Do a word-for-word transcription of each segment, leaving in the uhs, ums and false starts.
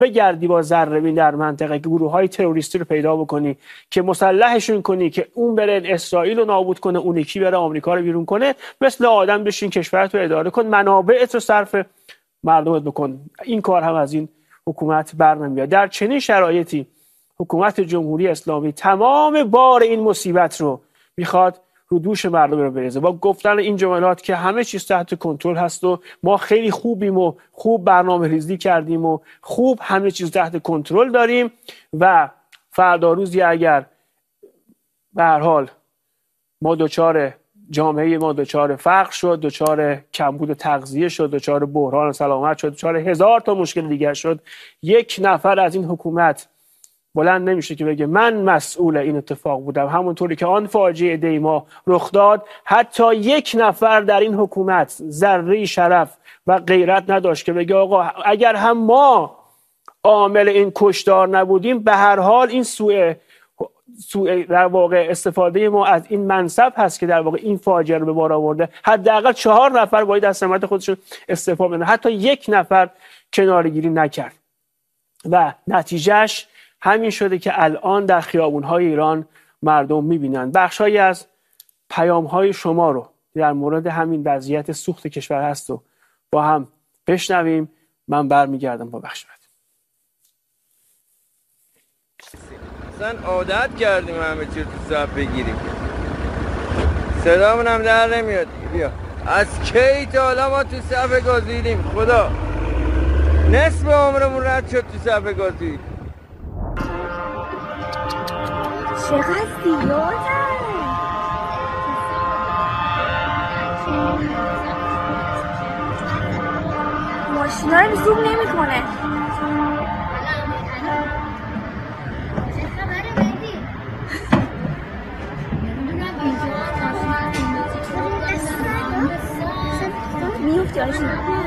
بگردی با ذره‌بین در منطقه که گروه‌های تروریستی رو پیدا بکنی که مسلحشون کنی که اون بره اسرائیل رو نابود کنه، اون یکی بره آمریکا رو بیرون کنه، مثل آدم بشین کشورت رو اداره کن، منابعت رو صرف مردمت بکن. این کار هم از این حکومت بر نمیاد. در چنین شرایطی حکومت جمهوری اسلامی تمام بار این مصیبت رو میخواد رو دوش مردم رو بریزه با گفتن این جملات که همه چیز تحت کنترل هست و ما خیلی خوبیم و خوب برنامه ریزی کردیم و خوب همه چیز تحت کنترل داریم و فردا روزی اگر به هر حال ما دوچار جامعه ما دوچار فقر شد، دوچار کمبود تغذیه شد، دوچار بحران سلامت شد، دوچار هزار تا مشکل دیگر شد، یک نفر از این حکومت بلند نمیشه که بگه من مسئول این اتفاق بودم. همونطوری که آن فاجعه دیما رخ داد، حتی یک نفر در این حکومت ذره شرف و غیرت نداشت که بگه آقا اگر هم ما عامل این کشتار نبودیم، به هر حال این سوء سوء در واقع استفاده ما از این منصب هست که در واقع این فاجعه رو به بار آورده. حداقل چهار نفر باید از سمت خودشون استفاده کنن. حتی یک نفر کناره‌گیری نکرد و نتیجهش همین شده که الان در خیابون‌های ایران مردم می‌بینن. بخشایی از پیام‌های شما رو در مورد همین وضعیت سوخت کشور هست و با هم بشنویم. من برمیگردم با بخش بعد. اصلا عادت کردیم همه چی رو تو صف بگیریم، صدامون هم در نمیاد. بیا از کی تا حالا ما تو صف گازیدیم؟ خدا نصف عمرمون رد شد تو صف گازی. چقدر زیاده. ماشینا رو زوم نمی کنه. میفتی آشی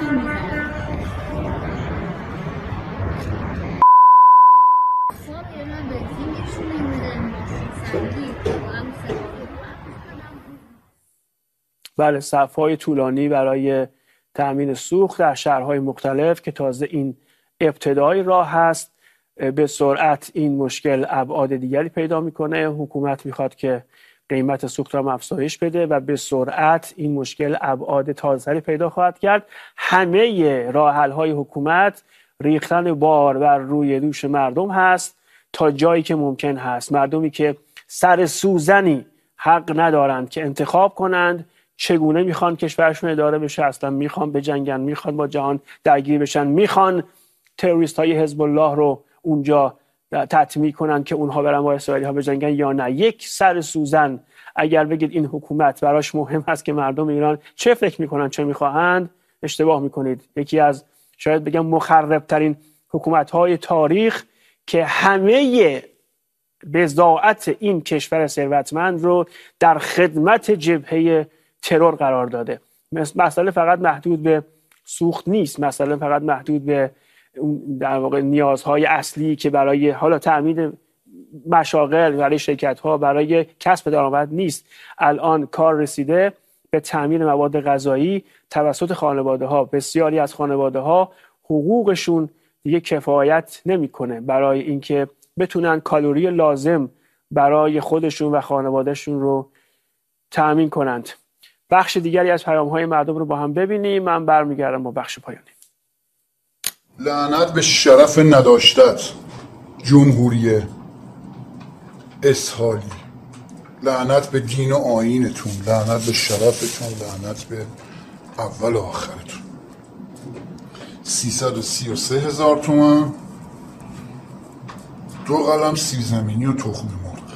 بله، صف‌های طولانی برای تأمین سوخت در شهرهای مختلف که تازه این ابتدای راه هست. به سرعت این مشکل ابعاد دیگری پیدا میکنه. حکومت میخواد که قیمت سوخت را افزایش بده و به سرعت این مشکل ابعاد تازه‌تری پیدا خواهد کرد. همه راه حل‌های حکومت ریختن بار بر روی دوش مردم هست تا جایی که ممکن هست. مردمی که سر سوزنی حق ندارند که انتخاب کنند چگونه میخوان کشورشون اداره بشه، اصلا میخوان بجنگن، میخوان با جهان درگیر بشن، میخوان تروریست های حزب الله رو اونجا تطمیع کنن که اونها برن با اسرائیلی ها بجنگن یا نه. یک سر سوزن اگر بگید این حکومت براش مهم هست که مردم ایران چه فکر میکنن چه میخواهند، اشتباه میکنید. یکی از شاید بگم مخرب ترین حکومت های تاریخ که همه بضاعت این کشور ثروتمند رو در خدمت جبهه ترور قرار داده. مسئله فقط محدود به سوخت نیست، مسئله فقط محدود به در واقع نیازهای اصلی که برای حالا تأمین مشاغل، برای شرکت‌ها، برای کسب درآمد نیست. الان کار رسیده به تأمین مواد غذایی توسط خانواده‌ها. بسیاری از خانواده‌ها حقوقشون دیگه کفایت نمی‌کنه برای اینکه بتونن کالری لازم برای خودشون و خانوادهشون رو تأمین کنند. بخش دیگری از پیام‌های مردم رو با هم ببینیم. من برمیگردم با بخش پایانی. لعنت به شرف نداشتت جمهوری اسحالی، لعنت به دین و آیینتون، لعنت به شرفتون، لعنت به اول و آخرتون. سیصد و سی و سه هزار تومن، دو قلم سیب زمینی و تخم مرغ،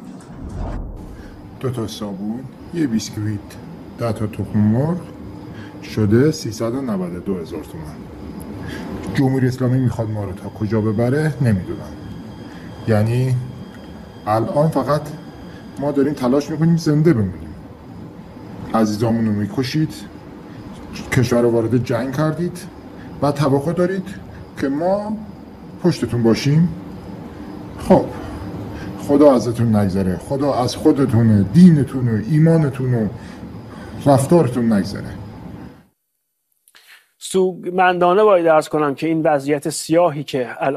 دو تا صابون، یه بیسکویت، ده تا تخم مرغ، شده سیصد و نود و دو هزار تومن. جمهوری اسلامی میخواد ما رو تا کجا ببره نمیدونم. یعنی الان فقط ما داریم تلاش میکنیم زنده بمونیم. عزیزامون رو میکشید، کشور رو وارد جنگ کردید و توقع دارید که ما پشتتون باشیم. خب خدا ازتون نگذره، خدا از خودتون، دینتون و ایمانتون و رفتارتون نگذره. سوگمندانه باید عرض کنم که این وضعیت سیاهی که